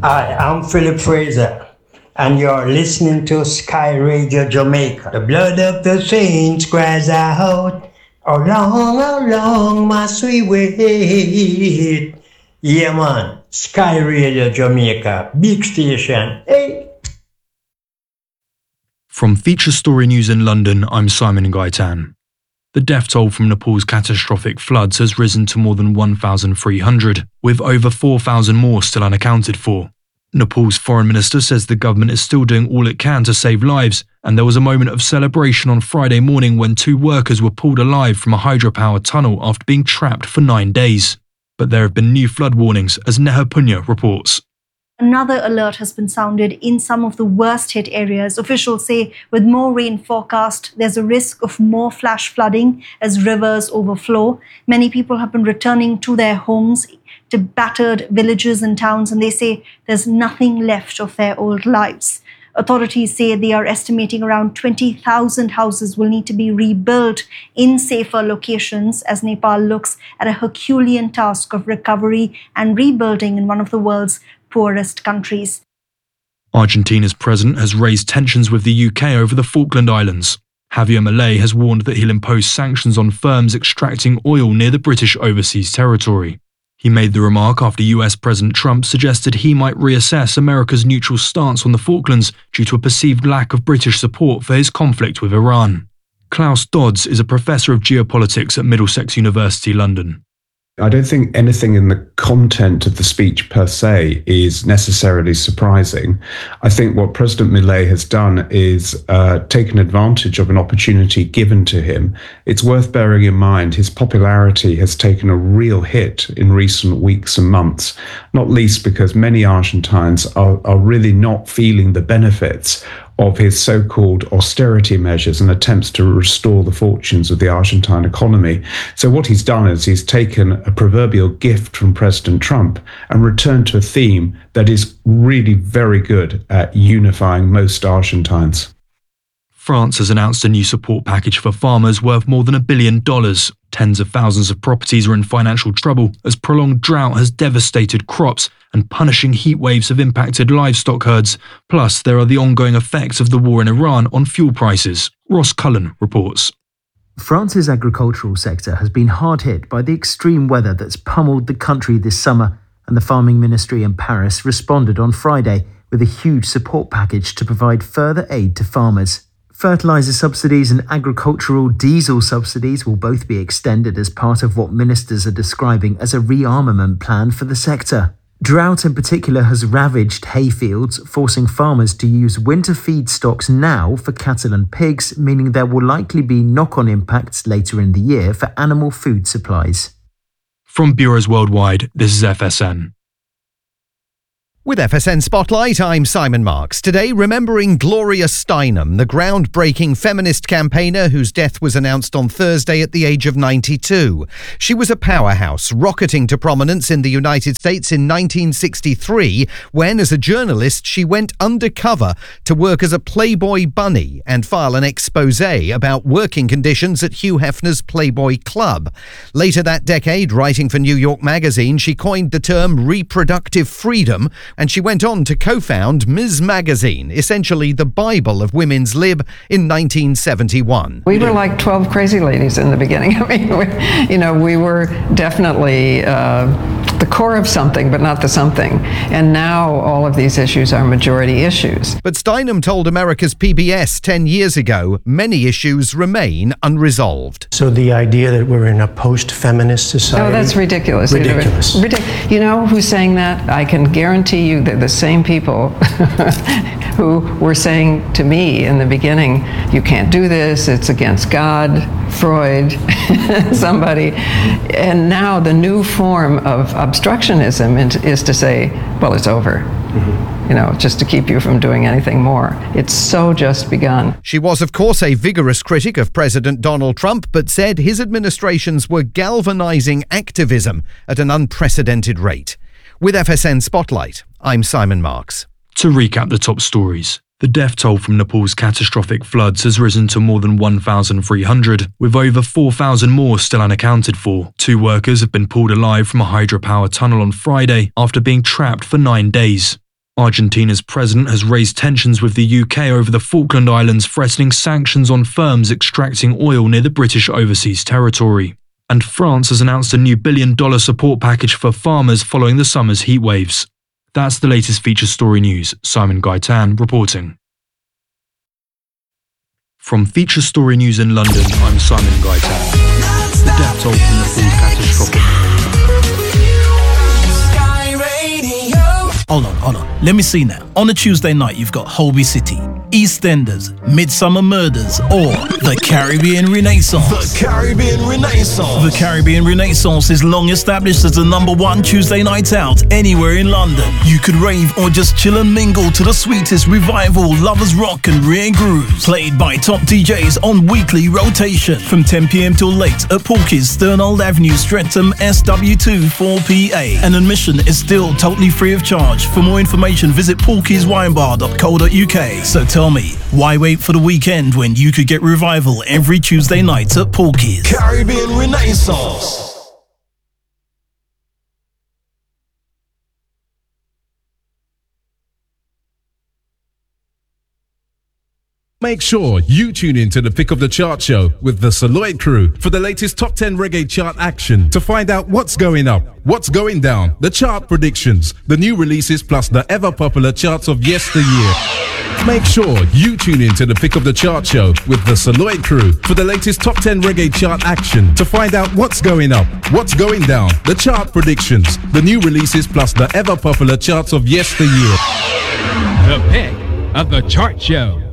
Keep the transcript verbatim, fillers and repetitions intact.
Hi, I'm Philip Fraser, and you're listening to Sky Radio Jamaica. The blood of the saints cries out, how long, how long must we wait? Yeah, man, Sky Radio Jamaica, big station, hey. From Feature Story News in London, I'm Simon Gaitan. The death toll from Nepal's catastrophic floods has risen to more than one thousand three hundred, with over four thousand more still unaccounted for. Nepal's foreign minister says the government is still doing all it can to save lives, and there was a moment of celebration on Friday morning when two workers were pulled alive from a hydropower tunnel after being trapped for nine days. But there have been new flood warnings, as Neha Punya reports. Another alert has been sounded in some of the worst hit areas. Officials say with more rain forecast, there's a risk of more flash flooding as rivers overflow. Many people have been returning to their homes, to battered villages and towns, and they say there's nothing left of their old lives. Authorities say they are estimating around twenty thousand houses will need to be rebuilt in safer locations as Nepal looks at a Herculean task of recovery and rebuilding in one of the world's poorest countries. Argentina's president has raised tensions with the U K over the Falkland Islands. Javier Milei has warned that he'll impose sanctions on firms extracting oil near the British overseas territory. He made the remark after U S President Trump suggested he might reassess America's neutral stance on the Falklands due to a perceived lack of British support for his conflict with Iran. Klaus Dodds is a professor of geopolitics at Middlesex University, London. I don't think anything in the content of the speech per se is necessarily surprising. I think what President Milei has done is uh, taken advantage of an opportunity given to him. It's worth bearing in mind his popularity has taken a real hit in recent weeks and months, not least because many Argentines are, are really not feeling the benefits of his so-called austerity measures and attempts to restore the fortunes of the Argentine economy. So what he's done is he's taken a proverbial gift from President Trump and returned to a theme that is really very good at unifying most Argentines. France has announced a new support package for farmers worth more than a billion dollars. Tens of thousands of properties are in financial trouble as prolonged drought has devastated crops and punishing heat waves have impacted livestock herds. Plus, there are the ongoing effects of the war in Iran on fuel prices. Ross Cullen reports. France's agricultural sector has been hard hit by the extreme weather that's pummeled the country this summer, and the farming ministry in Paris responded on Friday with a huge support package to provide further aid to farmers. Fertiliser subsidies and agricultural diesel subsidies will both be extended as part of what ministers are describing as a rearmament plan for the sector. Drought in particular has ravaged hayfields, forcing farmers to use winter feed stocks now for cattle and pigs, meaning there will likely be knock-on impacts later in the year for animal food supplies. From Bureaus Worldwide, this is F S N. With F S N Spotlight, I'm Simon Marks. Today, remembering Gloria Steinem, the groundbreaking feminist campaigner whose death was announced on Thursday at the age of ninety-two. She was a powerhouse, rocketing to prominence in the United States in nineteen sixty-three, when, as a journalist, she went undercover to work as a Playboy bunny and file an exposé about working conditions at Hugh Hefner's Playboy Club. Later that decade, writing for New York Magazine, she coined the term reproductive freedom, and she went on to co-found Miz Magazine, essentially the Bible of women's lib, in nineteen seventy-one. We were like twelve crazy ladies in the beginning. I mean, we, you know, we were definitely uh, the core of something, but not the something. And now all of these issues are majority issues. But Steinem told America's P B S ten years ago, many issues remain unresolved. So the idea that we're in a post-feminist society... Oh, that's ridiculous. Ridiculous. Ridic- you know who's saying that? I can guarantee you they're the same people who were saying to me in the beginning, you can't do this, it's against God, Freud, somebody. And now the new form of obstructionism is to say, well, it's over. Mm-hmm. You know, just to keep you from doing anything more. It's so just begun. She was, of course, a vigorous critic of President Donald Trump, but said his administrations were galvanizing activism at an unprecedented rate. With F S N Spotlight, I'm Simon Marks. To recap the top stories, the death toll from Nepal's catastrophic floods has risen to more than one thousand three hundred, with over four thousand more still unaccounted for. Two workers have been pulled alive from a hydropower tunnel on Friday after being trapped for nine days. Argentina's president has raised tensions with the U K over the Falkland Islands, threatening sanctions on firms extracting oil near the British overseas territory. And France has announced a new billion-dollar support package for farmers following the summer's heatwaves. That's the latest Feature Story News. Simon Gaitan reporting. From Feature Story News in London, I'm Simon Gaitan. The death toll from Nepal's catastrophic. Hold on, hold on. Let me see now. On a Tuesday night, you've got Holby City, EastEnders, Midsummer Murders, or The Caribbean Renaissance. The Caribbean Renaissance. The Caribbean Renaissance is long established as the number one Tuesday night out anywhere in London. You could rave or just chill and mingle to the sweetest revival, lovers rock and rare grooves. Played by top D Js on weekly rotation. From ten p m till late at Porky's, Sturnold Avenue, Streatham, S W two four P A. And admission is still totally free of charge. For more information, visit porkys wine bar dot co dot u k. So tell me, why wait for the weekend when you could get revival every Tuesday night at Porky's? Caribbean Renaissance. Make sure you tune in to the Pick of the Chart show with the Saloid crew for the latest top ten reggae chart action to find out what's going up, what's going down, the chart predictions, the new releases plus the ever popular charts of yesteryear. Make sure you tune in to the Pick of the Chart show with the Saloid crew for the latest top ten reggae chart action to find out what's going up, what's going down, the chart predictions, the new releases plus the ever popular charts of yesteryear. The Pick of the Chart show.